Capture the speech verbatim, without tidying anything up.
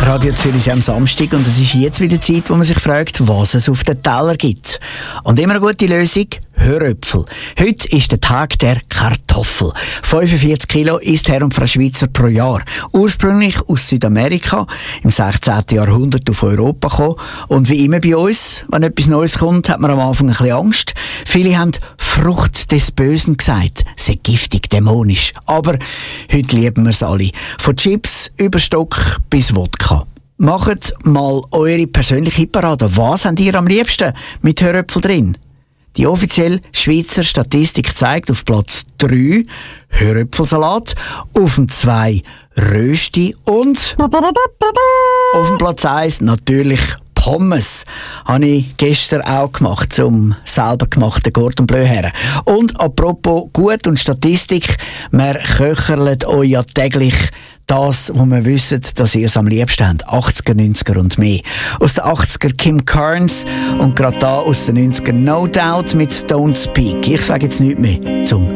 Radio Zürich am Samstag und es ist jetzt wieder Zeit, wo man sich fragt, was es auf den Teller gibt. Und immer eine gute Lösung, Höröpfel. Heute ist der Tag der Kartoffel. fünfundvierzig Kilo isst Herr und Frau Schweizer pro Jahr. Ursprünglich aus Südamerika, im sechzehnten Jahrhundert auf Europa gekommen. Und wie immer bei uns, wenn etwas Neues kommt, hat man am Anfang ein bisschen Angst. Viele haben Frucht des Bösen gesagt. Sei giftig, dämonisch. Aber heute lieben wir es alle. Von Chips über Stock bis Wodka. Macht mal eure persönliche Parade. Was habt ihr am liebsten mit Höröpfel drin? Die offizielle Schweizer Statistik zeigt auf Platz drei Höröpfelsalat, auf dem zwei Rösti und auf dem Platz eins natürlich Pommes. Habe ich gestern auch gemacht, zum selber gemachten Cordon Bleu her. Und apropos Gut und Statistik, wir köcherlet euch ja täglich das, wo wir wissen, dass ihr es am liebsten habt. achtziger, neunziger und mehr. Aus den achtziger Kim Carnes und gerade da aus den neunziger No Doubt mit Don't Speak. Ich sage jetzt nichts mehr zum